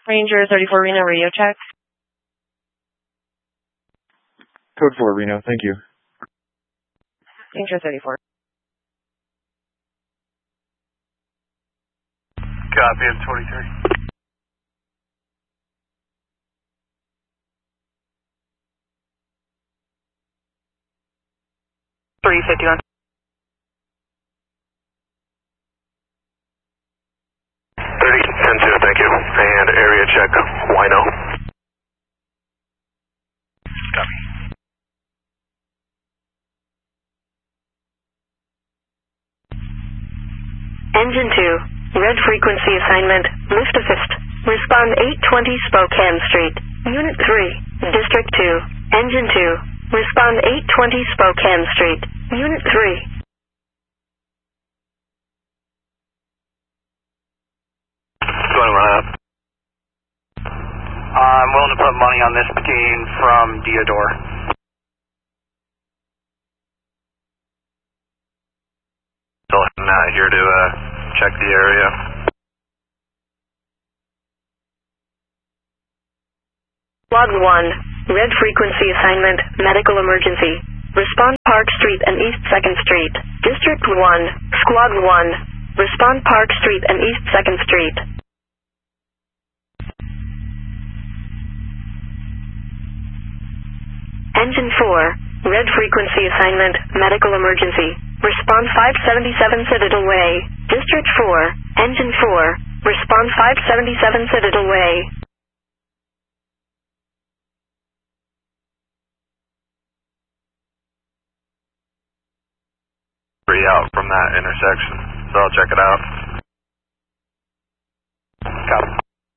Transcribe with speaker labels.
Speaker 1: Ranger 34 Reno, radio check.
Speaker 2: Code 4 Reno, thank you.
Speaker 1: Ranger 34.
Speaker 3: Copy, M23. 351.
Speaker 4: 30-10-2, thank you. And area check, Wino.
Speaker 3: Copy.
Speaker 5: Engine 2, red frequency assignment, lift assist. Respond 820 Spokane Street. Unit 3, District 2, Engine 2. Respond 820 Spokane Street. Unit 3.
Speaker 3: Going to run up. I'm willing to put money on this being from Deodore.
Speaker 4: Still here to check the area.
Speaker 5: Log 1, red frequency assignment, medical emergency. Respond Park Street and East 2nd Street. District 1, Squad 1. Respond Park Street and East 2nd Street. Engine 4, red frequency assignment, medical emergency. Respond 577 Citadel Way. District 4, Engine 4. Respond 577 Citadel Way.
Speaker 4: Out from that intersection, so I'll check it out.